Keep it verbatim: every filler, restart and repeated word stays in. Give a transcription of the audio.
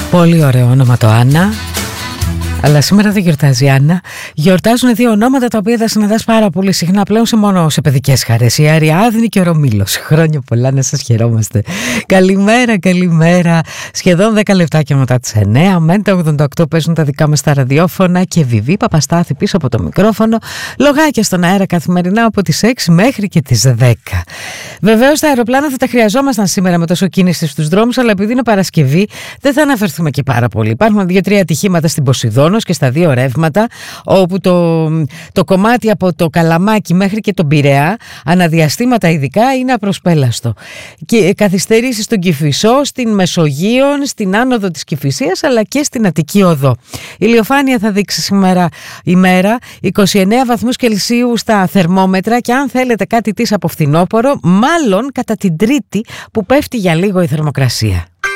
Πολύ ωραίο όνομα το Άννα. Αλλά σήμερα δεν γιορτάζει η Άννα. Γιορτάζουν δύο ονόματα τα οποία τα συναντάς πάρα πολύ συχνά πλέον σε μόνο σε παιδικές χαρές. Η Αριάδνη και ο Ρωμήλος. Χρόνια πολλά να σας χαιρόμαστε. Καλημέρα, καλημέρα. Σχεδόν δέκα λεπτάκια μετά τις εννέα. Μέντα ογδόντα οκτώ παίζουν τα δικά μας τα ραδιόφωνα και Βιβί Παπαστάθη πίσω από το μικρόφωνο. Λογάκια στον αέρα καθημερινά από τις έξι μέχρι και τις δέκα. Βεβαίως τα αεροπλάνα θα τα χρειαζόμασταν σήμερα με τόσο κίνηση στους δρόμους, αλλά επειδή είναι Παρασκευή δεν θα αναφερθούμε και πάρα πολύ. Υπάρχουν δύο-τρία ατυχήματα στην Ποσειδόνος και στα δύο ρεύματα, όπου το, το κομμάτι από το Καλαμάκι μέχρι και τον Πειραιά, αναδιαστήματα ειδικά, είναι απροσπέλαστο. Και καθυστερήσεις στον Κηφισό, στην Μεσογείον, στην άνοδο της Κηφισίας, αλλά και στην Αττική Οδό. Η ηλιοφάνεια θα δείξει σήμερα ημέρα είκοσι εννέα βαθμούς Κελσίου στα θερμόμετρα και αν θέλετε κάτι της από φθινόπορο, μάλλον κατά την Τρίτη που πέφτει για λίγο η θερμοκρασία.